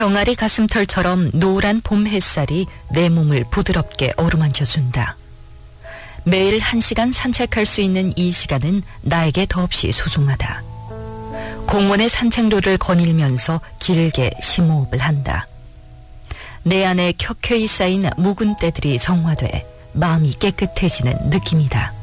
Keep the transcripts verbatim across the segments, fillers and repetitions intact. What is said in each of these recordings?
병아리 가슴털처럼 노란 봄 햇살이 내 몸을 부드럽게 어루만져준다. 매일 한 시간 산책할 수 있는 이 시간은 나에게 더없이 소중하다. 공원의 산책로를 거닐면서 길게 심호흡을 한다. 내 안에 켜켜이 쌓인 묵은 때들이 정화돼 마음이 깨끗해지는 느낌이다.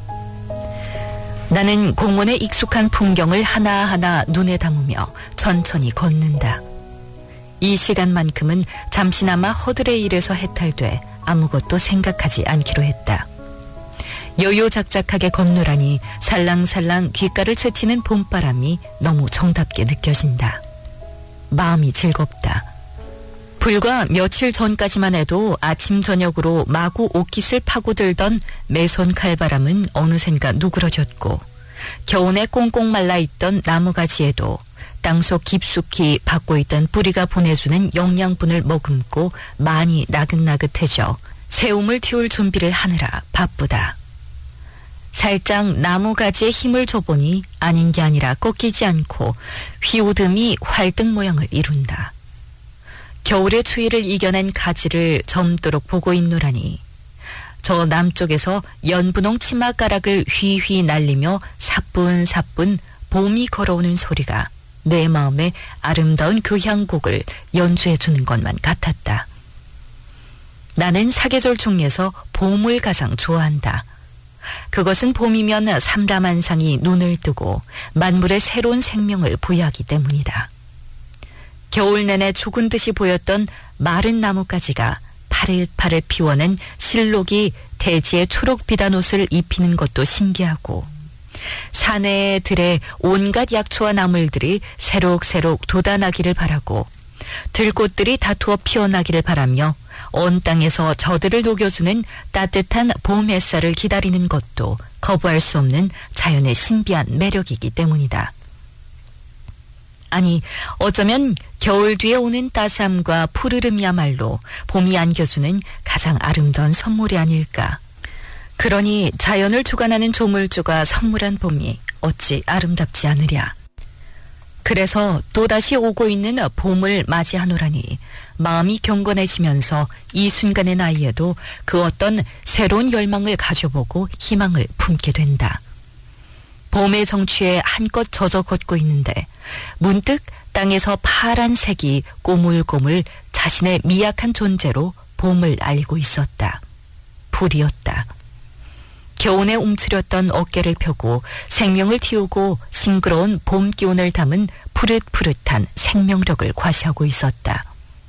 나는 공원의 익숙한 풍경을 하나하나 눈에 담으며 천천히 걷는다. 이 시간만큼은 잠시나마 허들의 일에서 해탈돼 아무것도 생각하지 않기로 했다. 여요작작하게 걷노라니 살랑살랑 귓가를 스치는 봄바람이 너무 정답게 느껴진다. 마음이 즐겁다. 불과 며칠 전까지만 해도 아침 저녁으로 마구 옷깃을 파고들던 매손 칼바람은 어느샌가 누그러졌고, 겨우내 꽁꽁 말라있던 나무가지에도 땅속 깊숙이 박고 있던 뿌리가 보내주는 영양분을 머금고 많이 나긋나긋해져 새움을 틔울 준비를 하느라 바쁘다. 살짝 나무가지에 힘을 줘보니 아닌 게 아니라 꺾이지 않고 휘우듬이 활등 모양을 이룬다. 겨울의 추위를 이겨낸 가지를 젊도록 보고 있노라니 저 남쪽에서 연분홍 치맛가락을 휘휘 날리며 사뿐사뿐 봄이 걸어오는 소리가 내 마음에 아름다운 교향곡을 연주해주는 것만 같았다. 나는 사계절 중에서 봄을 가장 좋아한다. 그것은 봄이면 삼라만상이 눈을 뜨고 만물에 새로운 생명을 부여하기 때문이다. 겨울 내내 죽은 듯이 보였던 마른 나뭇가지가 파릇파릇 피워낸 실록이 대지에 초록 비단 옷을 입히는 것도 신기하고, 산에 들에 온갖 약초와 나물들이 새록새록 돋아나기를 바라고, 들꽃들이 다투어 피어나기를 바라며 온 땅에서 저들을 녹여주는 따뜻한 봄 햇살을 기다리는 것도 거부할 수 없는 자연의 신비한 매력이기 때문이다. 아니, 어쩌면 겨울 뒤에 오는 따스함과 푸르름이야말로 봄이 안겨주는 가장 아름다운 선물이 아닐까. 그러니 자연을 주관하는 조물주가 선물한 봄이 어찌 아름답지 않으랴. 그래서 또다시 오고 있는 봄을 맞이하노라니 마음이 경건해지면서 이 순간의 나이에도 그 어떤 새로운 열망을 가져보고 희망을 품게 된다. 봄의 정취에 한껏 젖어 걷고 있는데 문득 땅에서 파란 색이 꼬물꼬물 자신의 미약한 존재로 봄을 알리고 있었다. 불이었다. 겨우내 움츠렸던 어깨를 펴고 생명을 틔우고 싱그러운 봄 기운을 담은 푸릇푸릇한 생명력을 과시하고 있었다.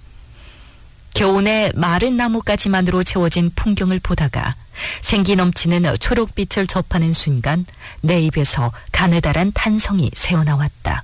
겨우내 마른 나뭇가지만으로 채워진 풍경을 보다가 생기 넘치는 초록빛을 접하는 순간 내 입에서 가느다란 탄성이 새어나왔다.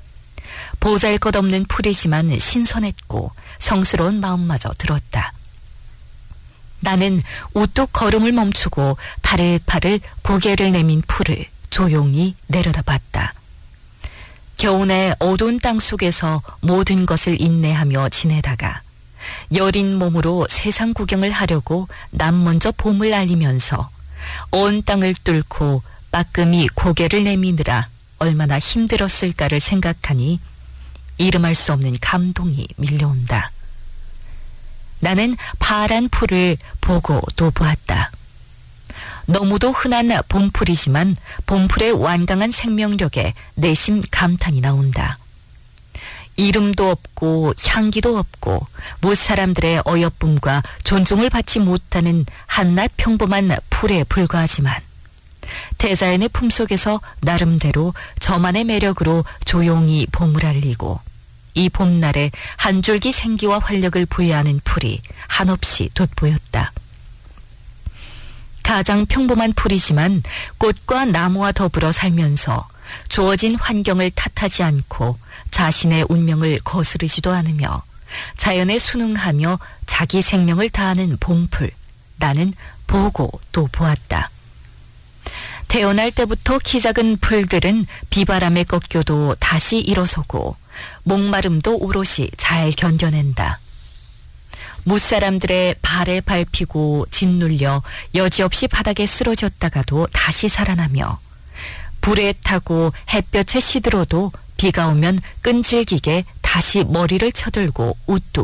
보잘것없는 풀이지만 신선했고 성스러운 마음마저 들었다. 나는 우뚝 걸음을 멈추고 파릇파릇 고개를 내민 풀을 조용히 내려다봤다. 겨우내 어두운 땅 속에서 모든 것을 인내하며 지내다가 여린 몸으로 세상 구경을 하려고 남 먼저 봄을 알리면서 온 땅을 뚫고 빠끔히 고개를 내미느라 얼마나 힘들었을까를 생각하니 이름할 수 없는 감동이 밀려온다. 나는 파란 풀을 보고 또 보았다. 너무도 흔한 봄풀이지만 봄풀의 완강한 생명력에 내심 감탄이 나온다. 이름도 없고 향기도 없고 무사람들의 어여쁨과 존중을 받지 못하는 한낱 평범한 풀에 불과하지만 대자연의 품속에서 나름대로 저만의 매력으로 조용히 봄을 알리고 이 봄날에 한 줄기 생기와 활력을 부여하는 풀이 한없이 돋보였다. 가장 평범한 풀이지만 꽃과 나무와 더불어 살면서 주어진 환경을 탓하지 않고 자신의 운명을 거스르지도 않으며 자연에 순응하며 자기 생명을 다하는 봄풀, 나는 보고 또 보았다. 태어날 때부터 키 작은 풀들은 비바람에 꺾여도 다시 일어서고 목마름도 오롯이 잘 견뎌낸다. 무사람들의 발에 밟히고 짓눌려 여지없이 바닥에 쓰러졌다가도 다시 살아나며 불에 타고 햇볕에 시들어도 비가 오면 끈질기게 다시 머리를 쳐들고 우뚝